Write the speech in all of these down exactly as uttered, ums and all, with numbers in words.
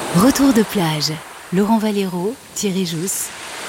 Retour de plage. Laurent Valero, Thierry Jousse.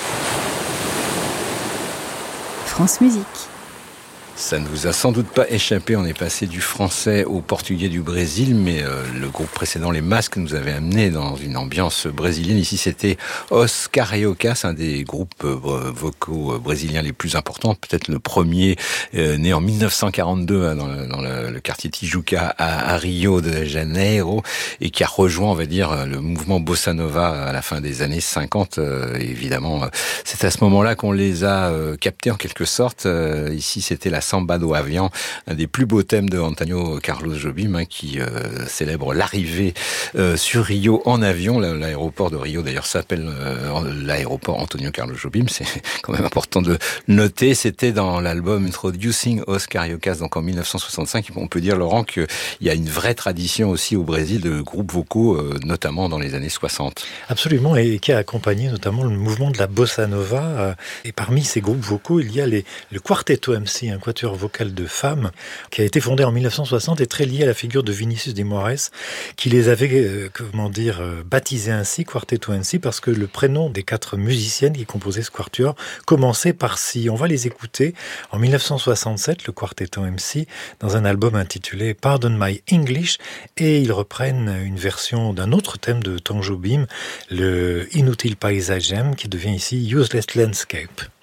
France Musique. Ça ne vous a sans doute pas échappé, on est passé du français au portugais du Brésil, mais euh, le groupe précédent, les Masques, nous avait amené dans une ambiance brésilienne. Ici, c'était Os Cariocas, un des groupes euh, vocaux brésiliens les plus importants, peut-être le premier, euh, né en dix-neuf cent quarante-deux hein, dans, le, dans le, le quartier Tijuca à, à Rio de Janeiro, et qui a rejoint, on va dire, le mouvement Bossa Nova à la fin des années cinquante. Euh, évidemment, c'est à ce moment-là qu'on les a euh, captés en quelque sorte. Euh, ici, c'était la Samba do Avião, un des plus beaux thèmes de Antônio Carlos Jobim, hein, qui euh, célèbre l'arrivée euh, sur Rio en avion. L'aéroport de Rio, d'ailleurs, s'appelle euh, l'aéroport Antônio Carlos Jobim. C'est quand même important de noter. C'était dans l'album Introducing Os Cariocas, donc en dix-neuf cent soixante-cinq. On peut dire, Laurent, qu'il y a une vraie tradition aussi au Brésil de groupes vocaux, euh, notamment dans les années soixante. Absolument, et qui a accompagné notamment le mouvement de la bossa nova. Et parmi ces groupes vocaux, il y a les, le Quarteto M C, un quatuor vocal de femmes, qui a été fondé en dix-neuf cent soixante et très lié à la figure de Vinicius de Moraes, qui les avait, euh, comment dire, euh, baptisés ainsi, Quarteto M C, parce que le prénom des quatre musiciennes qui composaient ce quatuor commençait par si. On va les écouter en dix-neuf cent soixante-sept, le Quarteto M C, dans un album intitulé Pardon My English, et ils reprennent une version d'un autre thème de Tom Jobim, le Inútil Paisagem, qui devient ici Useless Landscape.